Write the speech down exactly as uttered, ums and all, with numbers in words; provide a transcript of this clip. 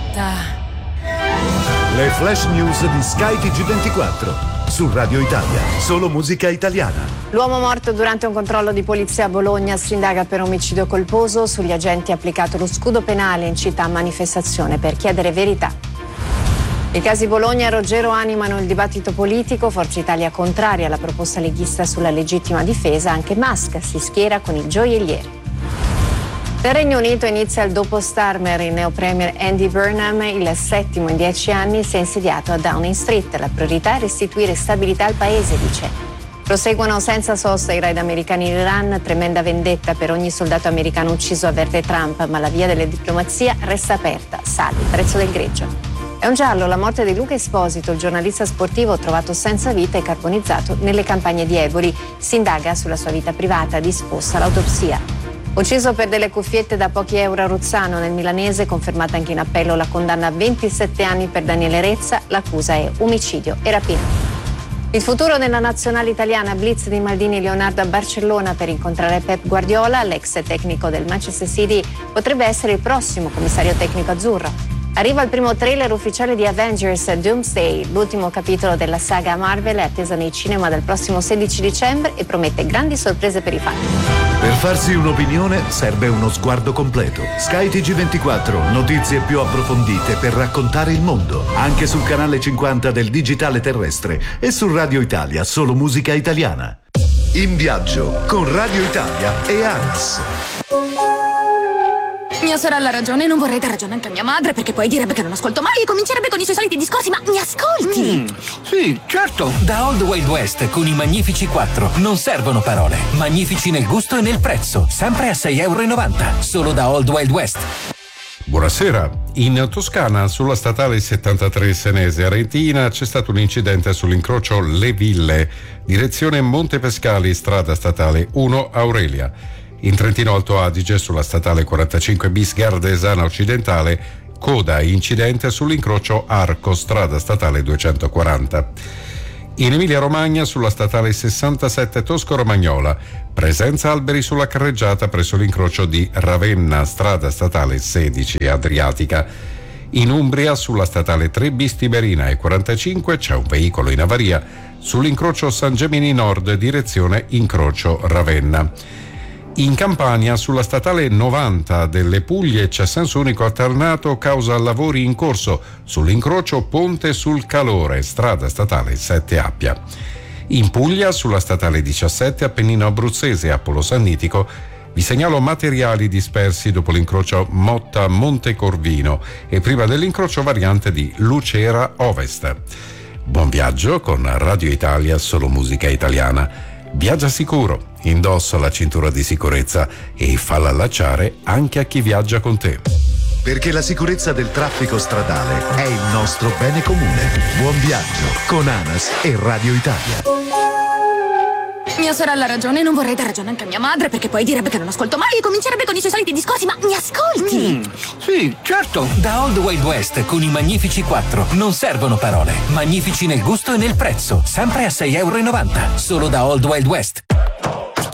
morta. Le flash news di Sky T G ventiquattro su Radio Italia, solo musica italiana. L'uomo morto durante un controllo di polizia a Bologna si indaga per omicidio colposo. Sugli agenti ha applicato lo scudo penale, incita a manifestazione per chiedere verità. I casi Bologna e Roggero animano il dibattito politico. Forza Italia contraria alla proposta leghista sulla legittima difesa. Anche Musk si schiera con i gioiellieri. Nel Regno Unito inizia il dopo Starmer. Il neo premier Andy Burnham, il settimo in dieci anni, si è insediato a Downing Street. La priorità è restituire stabilità al paese, dice. Proseguono senza sosta i raid americani in Iran. Tremenda vendetta per ogni soldato americano ucciso, avverte Trump, ma la via della diplomazia resta aperta. Sale il prezzo del greggio. È un giallo la morte di Luca Esposito, il giornalista sportivo trovato senza vita e carbonizzato nelle campagne di Eboli. Si indaga sulla sua vita privata, disposta l'autopsia. Ucciso per delle cuffiette da pochi euro a Ruzzano, nel milanese, confermata anche in appello la condanna a ventisette anni per Daniele Rezza. L'accusa è omicidio e rapina. Il futuro della nazionale italiana. Blitz di Maldini e Leonardo a Barcellona per incontrare Pep Guardiola. L'ex tecnico del Manchester City potrebbe essere il prossimo commissario tecnico azzurro. Arriva il primo trailer ufficiale di Avengers Doomsday. L'ultimo capitolo della saga Marvel è attesa nei cinema dal prossimo sedici dicembre e promette grandi sorprese per i fan. Per farsi un'opinione serve uno sguardo completo. Sky T G ventiquattro, notizie più approfondite per raccontare il mondo. Anche sul canale cinquanta del digitale terrestre e su Radio Italia, solo musica italiana. In viaggio con Radio Italia e ANAS. Mia sorella ha ragione, non vorrei dar ragione anche a mia madre, perché poi direbbe che non ascolto mai e comincerebbe con i suoi soliti discorsi. Ma mi ascolti? Mm, sì, certo. Da Old Wild West con i Magnifici quattro non servono parole. Magnifici nel gusto e nel prezzo, sempre a sei e novanta euro, solo da Old Wild West. Buonasera. In Toscana, sulla statale settantatré Senese Arentina, c'è stato un incidente sull'incrocio Le Ville, direzione Montepescali, strada statale uno Aurelia. In Trentino Alto Adige, sulla statale quarantacinque bis Gardesana Occidentale, coda incidente sull'incrocio Arco, strada statale duecentoquaranta. In Emilia Romagna, sulla statale sessantasette Tosco-Romagnola, presenza alberi sulla carreggiata presso l'incrocio di Ravenna, strada statale sedici Adriatica. In Umbria, sulla statale tre bis Tiberina e quarantacinque, c'è un veicolo in avaria sull'incrocio San Gemini Nord, direzione incrocio Ravenna. In Campania, sulla statale novanta delle Puglie, c'è senso unico alternato causa lavori in corso sull'incrocio Ponte sul Calore, strada statale sette Appia. In Puglia, sulla statale diciassette Appennino Abruzzese Appolo Sannitico, vi segnalo materiali dispersi dopo l'incrocio Motta Montecorvino e prima dell'incrocio variante di Lucera Ovest. Buon viaggio con Radio Italia, solo musica italiana. Viaggia sicuro, indossa la cintura di sicurezza e falla allacciare anche a chi viaggia con te. Perché la sicurezza del traffico stradale è il nostro bene comune. Buon viaggio con ANAS e Radio Italia. Mia sorella ha ragione, non vorrei dar ragione anche a mia madre, perché poi direbbe che non ascolto mai e comincerebbe con i suoi soliti discorsi. Ma mi ascolti? Mm, sì, certo. Da Old Wild West con i Magnifici quattro non servono parole. Magnifici nel gusto e nel prezzo, sempre a sei e novanta euro, solo da Old Wild West.